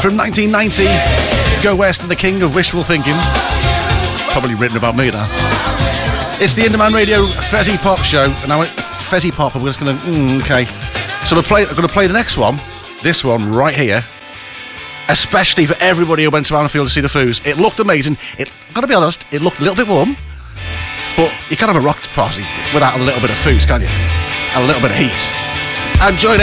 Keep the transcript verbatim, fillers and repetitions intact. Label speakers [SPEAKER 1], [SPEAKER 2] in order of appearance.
[SPEAKER 1] from nineteen ninety. Go West and the King of Wishful Thinking. Probably written about me now. It's the Inderman Radio Fezzy Pop Show, and I went Fezzy Pop. I'm just going to mm, okay. So I'm going to play the next one. This one right here. Especially for everybody who went to Anfield to see the Foos. It looked amazing. It, I've got to be honest, it looked a little bit warm. But you can't have a rock party without a little bit of Foos, can you? And a little bit of heat. And join